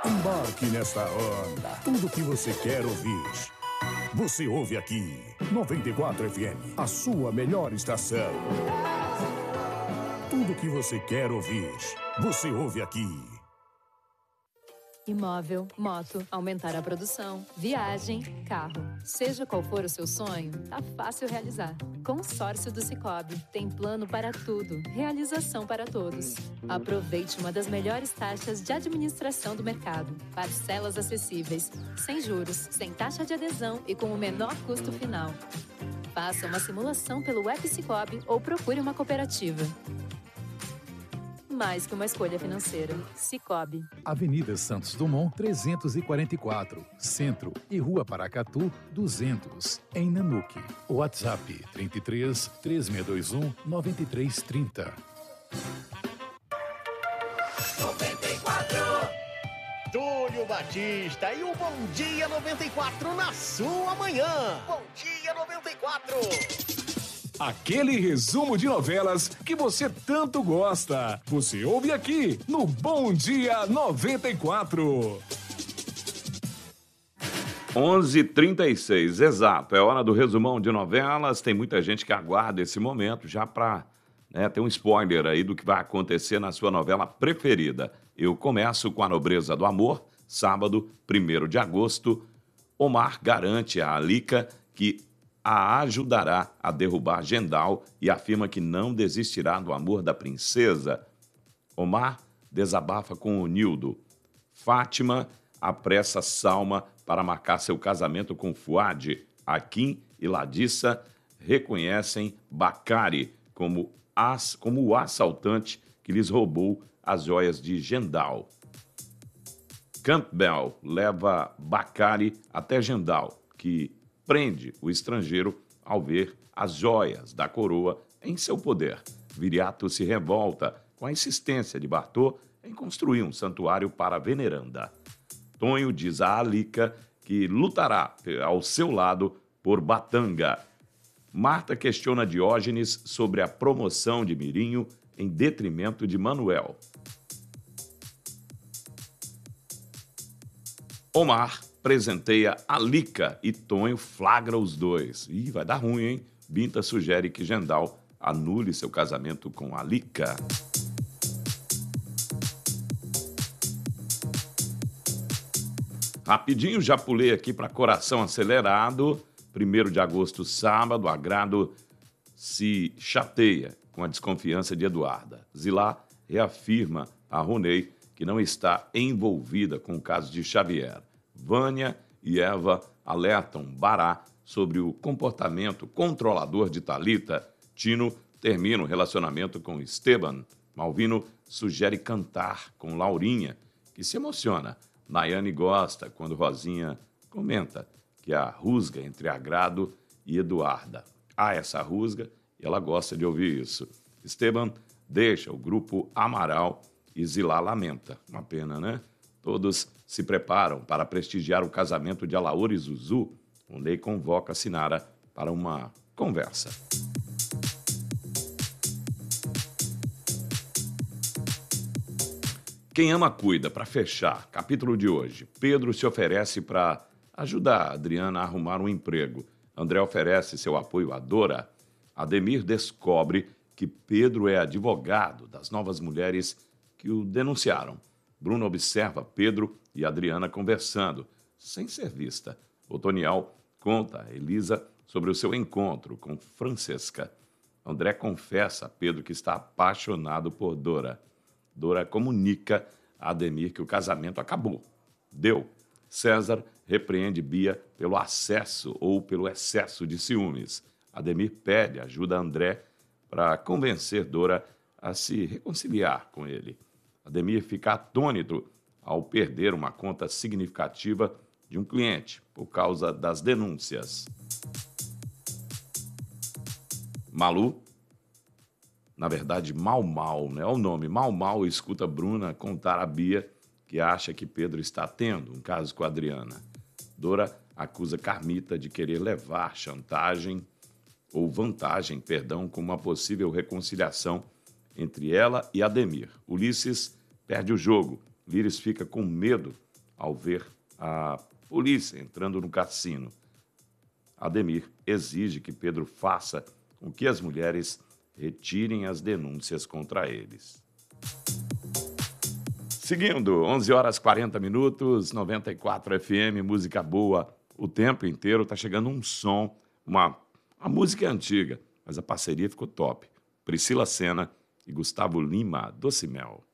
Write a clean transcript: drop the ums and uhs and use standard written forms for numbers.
Embarque nesta onda. Tudo que você quer ouvir. Você ouve aqui. 94 FM, a sua melhor estação. Tudo que você quer ouvir. Você ouve aqui. Imóvel, moto, aumentar a produção, viagem, carro. Seja qual for o seu sonho, tá fácil realizar. Consórcio do Sicoob. Tem plano para tudo. Realização para todos. Aproveite uma das melhores taxas de administração do mercado. Parcelas acessíveis, sem juros, sem taxa de adesão e com o menor custo final. Faça uma simulação pelo app Sicoob ou procure uma cooperativa. Mais que uma escolha financeira. Sicoob. Avenida Santos Dumont, 344, Centro e Rua Paracatu, 200, em Nanuque. WhatsApp 33 3621 9330. 94. Túlio Batista e o Bom Dia 94 na sua manhã. Bom Dia 94. Aquele resumo de novelas que você tanto gosta. Você ouve aqui no Bom Dia 94. 11h36, exato. É hora do resumão de novelas. Tem muita gente que aguarda esse momento já para ter um spoiler aí do que vai acontecer na sua novela preferida. Eu começo com A Nobreza do Amor, sábado, 1º de agosto. Omar garante a Alica que a ajudará a derrubar Gendal e afirma que não desistirá do amor da princesa. Omar desabafa com Onildo. Fátima apressa Salma para marcar seu casamento com Fuad. Akin e Ladissa reconhecem Bacari como o assaltante que lhes roubou as joias de Gendal. Campbell leva Bacari até Gendal, que prende o estrangeiro ao ver as joias da coroa em seu poder. Viriato se revolta com a insistência de Bartô em construir um santuário para a veneranda. Tonho diz a Alica que lutará ao seu lado por Batanga. Marta questiona Diógenes sobre a promoção de Mirinho em detrimento de Manuel. Omar presenteia Alica e Tonho flagra os dois. Ih, vai dar ruim, hein? Binta sugere que Gendal anule seu casamento com Alica. Rapidinho, já pulei aqui para Coração Acelerado. 1º de agosto, sábado, Agrado se chateia com a desconfiança de Eduarda. Zilá reafirma a Ronei que não está envolvida com o caso de Xavier. Vânia e Eva alertam Bará sobre o comportamento controlador de Thalita. Tino termina o relacionamento com Esteban. Malvino sugere cantar com Laurinha, que se emociona. Nayane gosta quando Rosinha comenta que há rusga entre Agrado e Eduarda. Há essa rusga e ela gosta de ouvir isso. Esteban deixa o grupo Amaral e Zilá lamenta. Uma pena, né? Todos se preparam para prestigiar o casamento de Alaor e Zuzu. Onde convoca Sinara para uma conversa. Quem ama cuida, para fechar, capítulo de hoje. Pedro se oferece para ajudar a Adriana a arrumar um emprego. André oferece seu apoio a Dora. Ademir descobre que Pedro é advogado das novas mulheres que o denunciaram. Bruno observa Pedro e Adriana conversando, sem ser vista. Otoniel conta a Elisa sobre o seu encontro com Francesca. André confessa a Pedro que está apaixonado por Dora. Dora comunica a Ademir que o casamento acabou. Deu. César repreende Bia pelo excesso de ciúmes. Ademir pede ajuda a André para convencer Dora a se reconciliar com ele. Ademir fica atônito ao perder uma conta significativa de um cliente por causa das denúncias. Malu, na verdade Mau, né? O nome Mau escuta Bruna contar a Bia que acha que Pedro está tendo um caso com a Adriana. Dora acusa Carmita de querer levar vantagem, com uma possível reconciliação entre ela e Ademir. Ulisses perde o jogo. Líris fica com medo ao ver a polícia entrando no cassino. Ademir exige que Pedro faça com que as mulheres retirem as denúncias contra eles. Seguindo, 11 horas 40 minutos, 94 FM, música boa o tempo inteiro. Tá chegando um som, a música é antiga, mas a parceria ficou top. Priscila Senna e Gustavo Lima, Doce Mel.